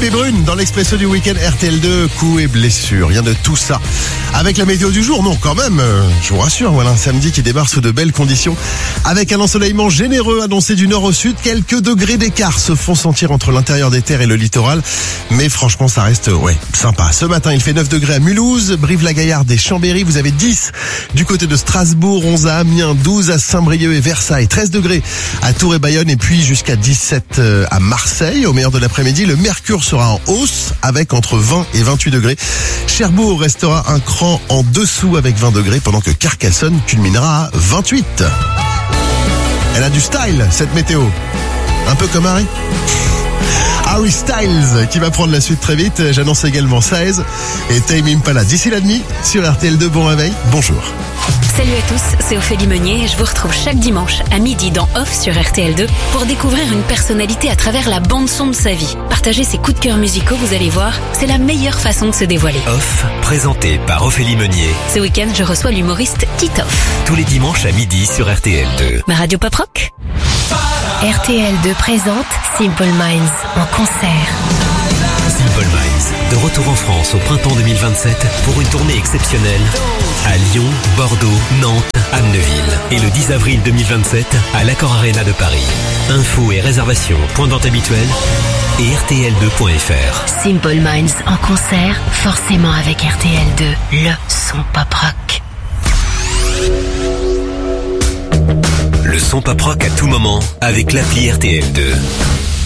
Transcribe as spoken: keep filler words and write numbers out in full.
Philippe et Brune dans l'Expresso du week-end R T L deux, coups et blessures, rien de tout ça. Avec la météo du jour, non quand même, euh, je vous rassure, voilà un samedi qui démarre sous de belles conditions. Avec un ensoleillement généreux annoncé du nord au sud, quelques degrés d'écart se font sentir entre l'intérieur des terres et le littoral. Mais franchement, ça reste, ouais, sympa. Ce matin, il fait neuf degrés à Mulhouse, Brive-la-Gaillarde et Chambéry. Vous avez dix du côté de Strasbourg, onze à Amiens, douze à Saint-Brieuc et Versailles, treize degrés à Tours et Bayonne et puis jusqu'à dix-sept à Marseille. Au meilleur de l'après-midi, le mercure sera en hausse avec entre vingt et vingt-huit degrés. Cherbourg restera un cran en dessous avec vingt degrés pendant que Carcassonne culminera à vingt-huit. Elle a du style, cette météo. Un peu comme Harry. Harry Styles qui va prendre la suite très vite. J'annonce également seize et Tame Impala d'ici la demi sur R T L deux. Bon réveil, bonjour. Salut à tous, c'est Ophélie Meunier et je vous retrouve chaque dimanche à midi dans Off sur R T L deux pour découvrir une personnalité à travers la bande-son de sa vie. Partager ses coups de cœur musicaux, vous allez voir, c'est la meilleure façon de se dévoiler. Off, présenté par Ophélie Meunier. Ce week-end, je reçois l'humoriste Titoff. Tous les dimanches à midi sur R T L deux. Ma radio pop rock. R T L deux présente Simple Minds en concert. Simple Minds, de retour en France au printemps deux mille vingt-sept pour une tournée exceptionnelle à Lyon, Bordeaux, Nantes, Amneville. Et le dix avril deux mille vingt-sept à l'Accor Arena de Paris. Infos et réservations, point d'entrée habituel et R T L deux point F R. Simple Minds en concert, forcément avec R T L deux, le son pop rock. Le son pop rock à tout moment avec l'appli R T L deux.